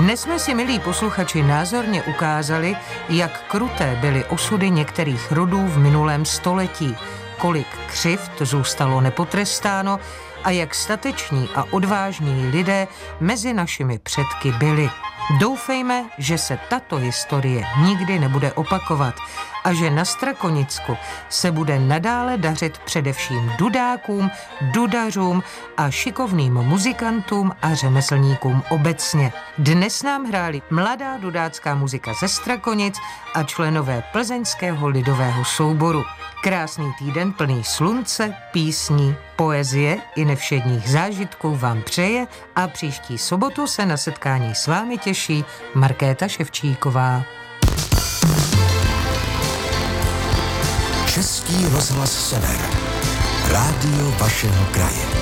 Dnes jsme si, milí posluchači, názorně ukázali, jak kruté byly osudy některých rodů v minulém století, kolik křivd zůstalo nepotrestáno a jak stateční a odvážní lidé mezi našimi předky byli. Doufejme, že se tato historie nikdy nebude opakovat a že na Strakonicku se bude nadále dařit především dudákům, dudařům a šikovným muzikantům a řemeslníkům obecně. Dnes nám hráli mladá dudácká muzika ze Strakonic a členové plzeňského lidového souboru. Krásný týden plný slunce, písní, poezie i nevšedních zážitků vám přeje a příští sobotu se na setkání s vámi těší Markéta Ševčíková. Český rozhlas Sever. Rádio vašeho kraje.